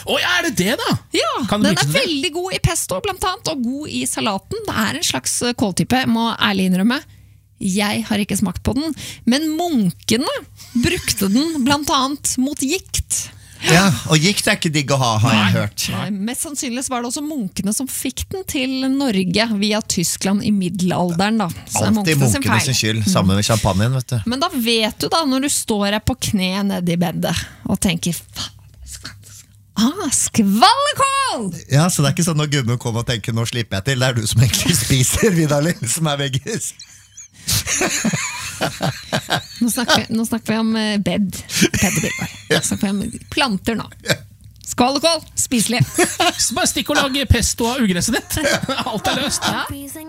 Er det det da? Ja, Kan du den bruke det? veldig god i pesto blant annet, og god i salaten. Det en slags kåltype, jeg må ærlig innrømme. Jeg har ikke smakt på den, men munkene brukte den blant annet mot gikt. Ja, og gikt ikke digg å ha, har jeg hørt. Mest sannsynlig var det også munkene som fikk den til Norge via Tyskland i middelalderen. Da. Så Alltid munkene sin skyld, sammen med champagnen, vet du. Men da vet du da, når du står her på kne nede i bedet og tenker skvallerkål! Ja, så det ikke sånn når gummen kommer og tenker, nå slipper jeg til. Det du som egentlig spiser, Vidalin, som veggis. Nå snakker vi om bed. Nå snakker vi om planter nå. Skvallerkål, spiselig. Bare stikk og lag pesto av ugresset ditt. Alt løst. Ja.